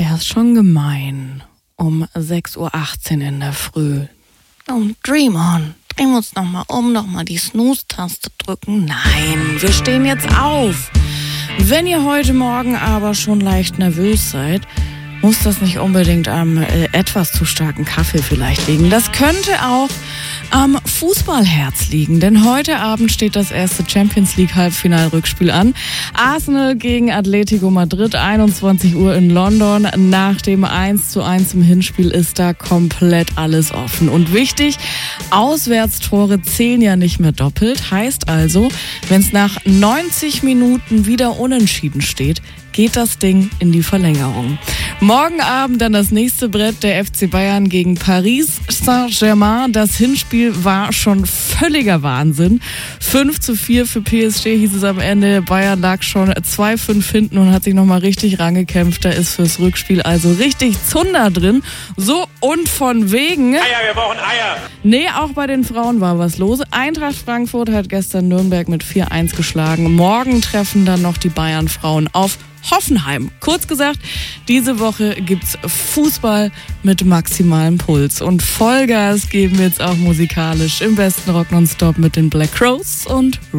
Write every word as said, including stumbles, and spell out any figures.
Der ist schon gemein. Um sechs Uhr achtzehn in der Früh. Oh, Dream On. Drehen wir uns nochmal um, nochmal die Snooze-Taste drücken. Nein, wir stehen jetzt auf. Wenn ihr heute Morgen aber schon leicht nervös seid, muss das nicht unbedingt am äh, etwas zu starken Kaffee vielleicht liegen. Das könnte auch am Fußballherz liegen, denn heute Abend steht das erste Champions League Halbfinal-Rückspiel an. Arsenal gegen Atletico Madrid, einundzwanzig Uhr in London. Nach dem eins zu eins im Hinspiel ist da komplett alles offen. Und wichtig, Auswärtstore zählen ja nicht mehr doppelt. Heißt also, wenn es nach neunzig Minuten wieder unentschieden steht, geht das Ding in die Verlängerung. Morgen Abend dann das nächste Brett, der F C Bayern gegen Paris Saint-Germain. Das Hinspiel war schon völliger Wahnsinn. fünf zu vier für P S G hieß es am Ende. Bayern lag schon zwei fünf hinten und hat sich nochmal richtig rangekämpft. Da ist fürs Rückspiel also richtig Zunder drin. So, und von wegen... Eier, wir brauchen Eier. Nee, auch bei den Frauen war was los. Eintracht Frankfurt hat gestern Nürnberg mit vier eins geschlagen. Morgen treffen dann noch die Bayern-Frauen auf Hoffenheim. Kurz gesagt, diese Woche gibt's Fußball mit maximalem Puls. Und Vollgas geben wir jetzt auch musikalisch im besten Rock nonstop mit den Black Crowes und